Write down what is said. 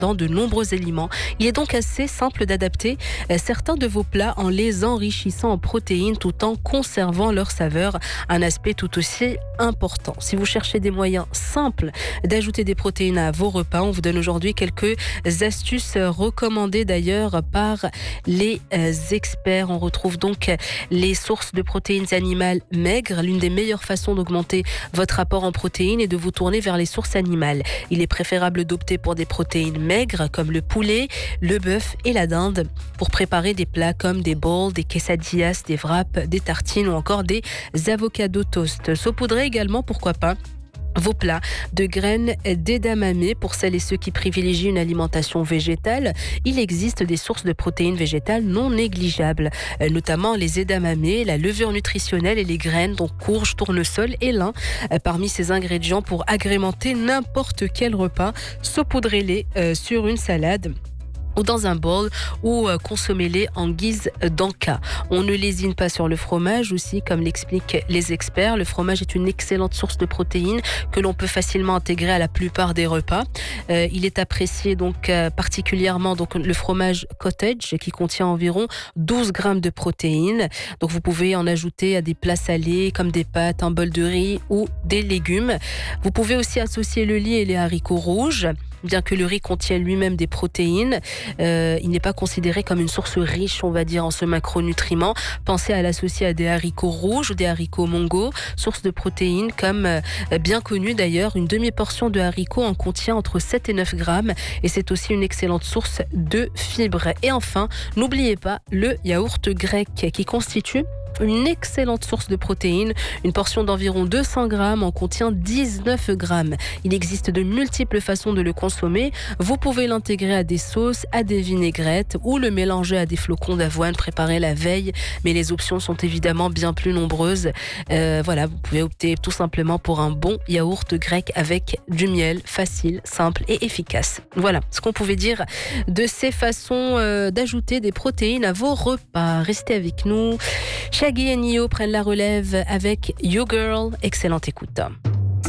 dans de nombreux aliments. Il est donc assez simple d'adapter certains de vos plats en les enrichissant en protéines tout en conservant leur saveur, un aspect tout aussi important. Si vous cherchez des moyens simples d'ajouter des protéines à vos repas, on vous donne aujourd'hui quelques astuces recommandées d'ailleurs par les experts. On retrouve donc les sources de protéines animales maigres. L'une des meilleures façons d'augmenter votre apport en protéines est de vous tourner vers les sources animales. Il est préférable d'opter pour des protéines maigres comme le poulet, le bœuf et la dinde pour préparer des plats comme des bowls, des quesadillas, des wraps, des tartines ou encore des avocados toast. Saupoudrez également, pourquoi pas, vos plats de graines d'edamame pour celles et ceux qui privilégient une alimentation végétale. Il existe des sources de protéines végétales non négligeables, notamment les edamame, la levure nutritionnelle et les graines, donc courge, tournesol et lin. Parmi ces ingrédients pour agrémenter n'importe quel repas, saupoudrez-les sur une salade ou dans un bol ou consommez-les en guise d'encas. On ne lésine pas sur le fromage aussi, comme l'expliquent les experts. Le fromage est une excellente source de protéines que l'on peut facilement intégrer à la plupart des repas. Il est apprécié donc particulièrement donc le fromage cottage qui contient environ 12 grammes de protéines. Donc vous pouvez en ajouter à des plats salés comme des pâtes, un bol de riz ou des légumes. Vous pouvez aussi associer le riz et les haricots rouges. Bien que le riz contienne lui-même des protéines, il n'est pas considéré comme une source riche, on va dire, en ce macronutriment. Pensez à l'associer à des haricots rouges ou des haricots mongo, source de protéines comme bien connu d'ailleurs. Une demi-portion de haricots en contient entre 7 et 9 grammes et c'est aussi une excellente source de fibres. Et enfin, n'oubliez pas le yaourt grec qui constitue une excellente source de protéines. Une portion d'environ 200 grammes en contient 19 grammes. Il existe de multiples façons de le consommer. Vous pouvez l'intégrer à des sauces, à des vinaigrettes ou le mélanger à des flocons d'avoine préparés la veille. Mais les options sont évidemment bien plus nombreuses. Voilà, vous pouvez opter tout simplement pour un bon yaourt grec avec du miel, facile, simple et efficace. Voilà ce qu'on pouvait dire de ces façons d'ajouter des protéines à vos repas. Restez avec nous. Shaggy et Nio prennent la relève avec You Girl. Excellente écoute.